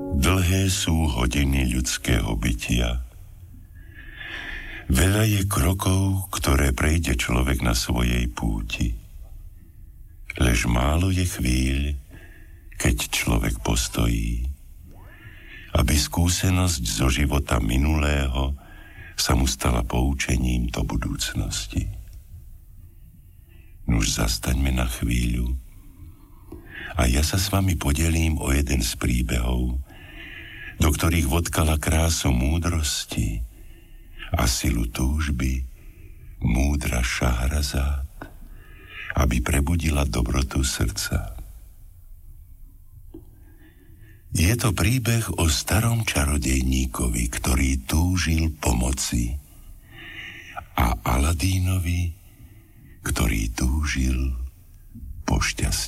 Dlhé sú hodiny ľudského bytia. Veľa je krokov, ktoré prejde človek na svojej púti. Lež málo je chvíľ, keď človek postojí, aby skúsenosť zo života minulého sa mu stala poučením do budúcnosti. Nuž zastaňme na chvíľu a ja sa s vami podelím o jeden z príbehov, do ktorých vodkala krásu múdrosti a silu túžby múdra Šahrazát, aby prebudila dobrotu srdca. Je to príbeh o starom čarodejníkovi, ktorý túžil pomoci, a Aladínovi, ktorý túžil po šťastí.